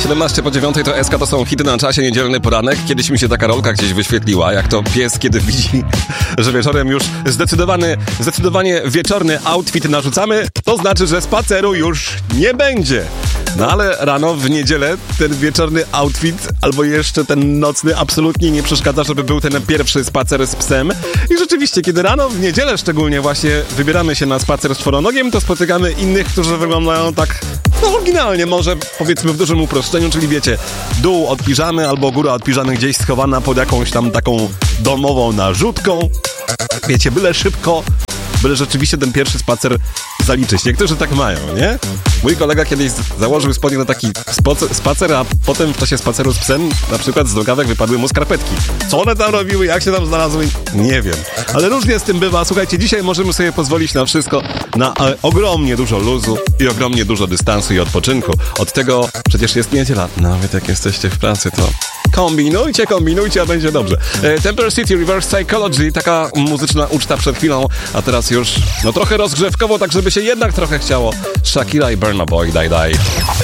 7:17 to SK, to są hity na czasie, niedzielny poranek. Kiedyś mi się taka rolka gdzieś wyświetliła, jak to pies, kiedy widzi, że wieczorem już zdecydowanie wieczorny outfit narzucamy, to znaczy, że spaceru już nie będzie. No ale rano w niedzielę ten wieczorny outfit albo jeszcze ten nocny absolutnie nie przeszkadza, żeby był ten pierwszy spacer z psem. I rzeczywiście, kiedy rano w niedzielę szczególnie właśnie wybieramy się na spacer z czworonogiem, to spotykamy innych, którzy wyglądają tak oryginalnie, może powiedzmy w dużym uproszczeniu, czyli wiecie, dół od piżamy albo góra od piżamy gdzieś schowana pod jakąś tam taką domową narzutką. Wiecie, byle szybko, byle rzeczywiście ten pierwszy spacer zaliczyć. Niektórzy tak mają, nie? Mój kolega kiedyś założył spodnie na taki spacer, a potem w czasie spaceru z psem na przykład z nogawek wypadły mu skarpetki. Co one tam robiły, jak się tam znalazły? Nie wiem. Ale różnie z tym bywa. Słuchajcie, dzisiaj możemy sobie pozwolić na wszystko, na ogromnie dużo luzu i ogromnie dużo dystansu i odpoczynku. Od tego przecież jest niedziela. Nawet jak jesteście w pracy, to kombinujcie, a będzie dobrze. Temper City, Reverse Psychology, taka muzyczna uczta przed chwilą, a teraz już trochę rozgrzewkowo, tak żeby się jednak trochę chciało. Shakira i Burna Boy, daj.